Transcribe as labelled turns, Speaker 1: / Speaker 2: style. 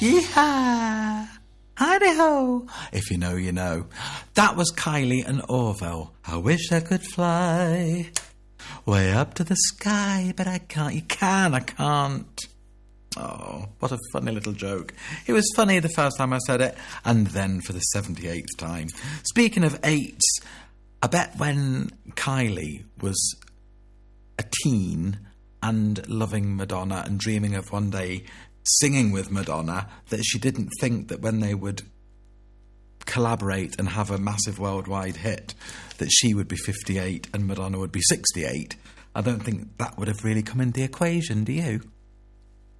Speaker 1: Yeehaw! Hi-de-ho! If you know, you know. That was Kylie and Orville. I wish I could fly way up to the sky, but I can't. You can, I can't. Oh, what a funny little joke. It was funny the first time I said it, and then for the 78th time. Speaking of eights, I bet when Kylie was a teen and loving Madonna and dreaming of one day singing with Madonna, that she didn't think that when they would collaborate and have a massive worldwide hit, that she would be 58 and Madonna would be 68. I don't think that would have really come into the equation, do you?